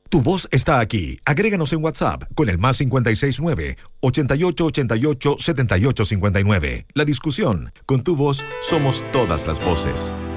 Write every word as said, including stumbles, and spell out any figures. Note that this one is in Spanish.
Tu voz está aquí. Agréganos en WhatsApp con el más cinco seis nueve, ochenta y ocho ochenta y ocho, setenta y ocho cincuenta y nueve. La discusión. Con tu voz somos todas las voces.